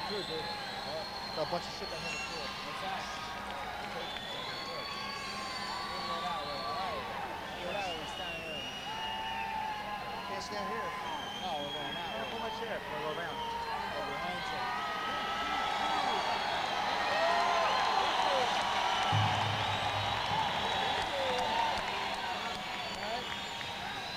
true, dude. Got a bunch of shit down here on the floor. What's that? Figure it out, Will. Alright. Figure it out. We're standing here. Can't stand here. No, we're going out. I'm gonna pull my chair before I go around. Go behind you.